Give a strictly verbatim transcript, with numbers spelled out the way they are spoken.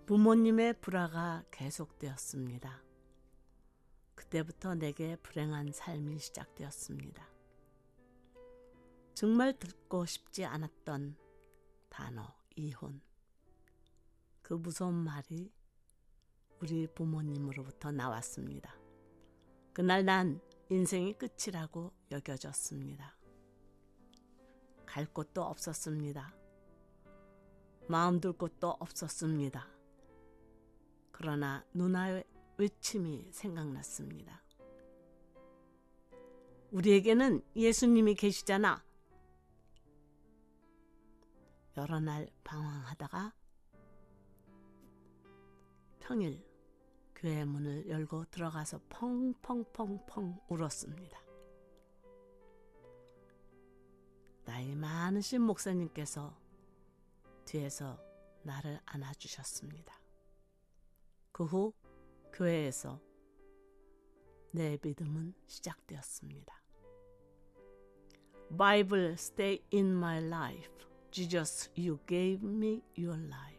부모님의 불화가 계속되었습니다. 그때부터 내게 불행한 삶이 시작되었습니다. 정말 듣고 싶지 않았던 단어 이혼. 그 무서운 말이 우리 부모님으로부터 나왔습니다. 그날 난 인생이 끝이라고 여겨졌습니다. 갈 곳도 없었습니다. 마음 둘 곳도 없었습니다. 그러나 누나의 외침이 생각났습니다. 우리에게는 예수님이 계시잖아. 여러 날 방황하다가 평일 교회 문을 열고 들어가서 펑펑펑펑 울었습니다. 나이 많으신 목사님께서 뒤에서 나를 안아주셨습니다. 그 후 교회에서 내 믿음은 시작되었습니다. Bible stay in my life. Jesus, you gave me your life.